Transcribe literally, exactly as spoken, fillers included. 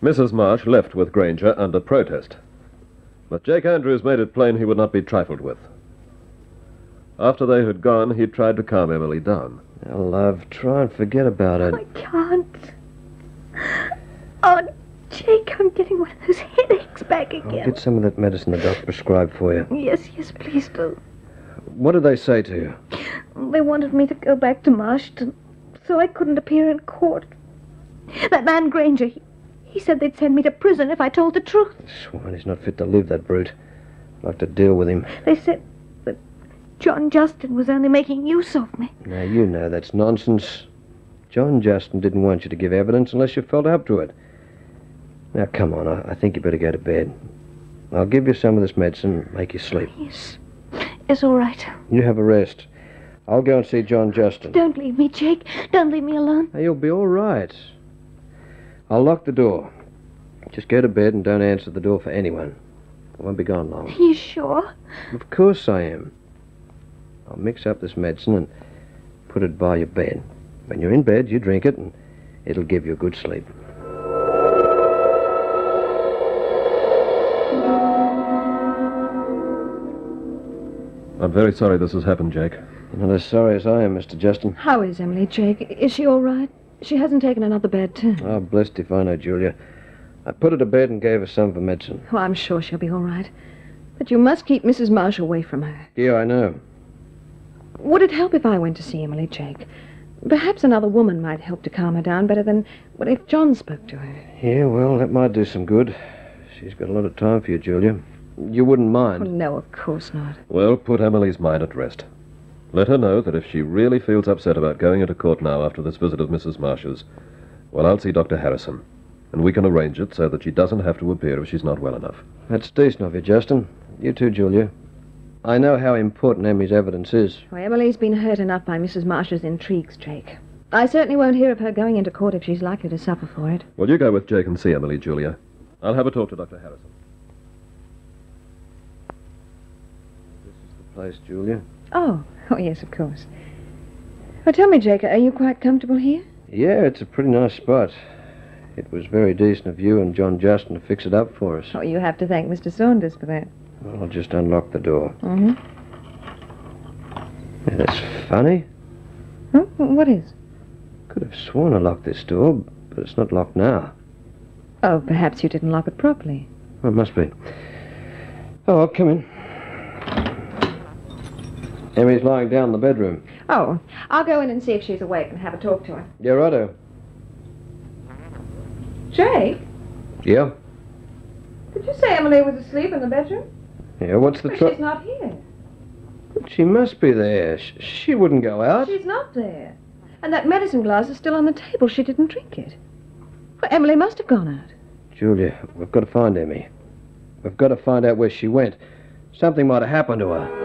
Missus Marsh left with Granger under protest. But Jake Andrews made it plain he would not be trifled with. After they had gone, he tried to calm Emily down. Now, love, try and forget about it. I can't. Oh, Jake, I'm getting one of those headaches back again. I'll get some of that medicine the doc prescribed for you. Yes, yes, please do. What did they say to you? They wanted me to go back to Marston, so I couldn't appear in court. That man Granger, he, he said they'd send me to prison if I told the truth. Swine, he's not fit to live, that brute. I'd like to deal with him. They said that John Justin was only making use of me. Now, you know that's nonsense. John Justin didn't want you to give evidence unless you felt up to it. Now, come on, I, I think you better go to bed. I'll give you some of this medicine and make you sleep. Yes. It's all right. You have a rest. I'll go and see John Justin. Don't leave me, Jake. Don't leave me alone. Now, you'll be all right. I'll lock the door. Just go to bed and don't answer the door for anyone. I won't be gone long. Are you sure? Of course I am. I'll mix up this medicine and put it by your bed. When you're in bed, you drink it, and it'll give you a good sleep. I'm very sorry this has happened, Jake. You're not as sorry as I am, Mister Justin. How is Emily, Jake? Is she all right? She hasn't taken another bed, too. Oh, blessed if I know, Julia. I put her to bed and gave her some of the medicine. Oh, I'm sure she'll be all right. But you must keep Missus Marsh away from her. Yeah, I know. Would it help if I went to see Emily, Jake? Perhaps another woman might help to calm her down better than well, if John spoke to her. Yeah, well, that might do some good. She's got a lot of time for you, Julia. You wouldn't mind? Oh, no, of course not. Well, put Emily's mind at rest. Let her know that if she really feels upset about going into court now after this visit of Missus Marsh's, well, I'll see Doctor Harrison, and we can arrange it so that she doesn't have to appear if she's not well enough. That's decent of you, Justin. You too, Julia. I know how important Emmy's evidence is. Well, Emily's been hurt enough by Missus Marsh's intrigues, Jake. I certainly won't hear of her going into court if she's likely to suffer for it. Well, you go with Jake and see Emily, Julia. I'll have a talk to Doctor Harrison. This is the place, Julia. Oh, oh, yes, of course. Well, tell me, Jake, are you quite comfortable here? Yeah, it's a pretty nice spot. It was very decent of you and John Justin to fix it up for us. Oh, you have to thank Mister Saunders for that. Well, I'll just unlock the door. Mm-hmm. Yeah, that's funny. Huh? What is? Could have sworn I locked this door, but it's not locked now. Oh, perhaps you didn't lock it properly. Well, it must be. Oh, well, come in. Emmy's lying down in the bedroom. Oh, I'll go in and see if she's awake and have a talk to her. Yeah, righto. Jake, Yeah? did you say Emily was asleep in the bedroom? Yeah, what's the But trouble? she's not here. She must be there. Sh- she wouldn't go out. She's not there. And that medicine glass is still on the table. She didn't drink it. Well, Emily must have gone out. Julia, we've got to find Emmy. We've got to find out where she went. Something might have happened to her.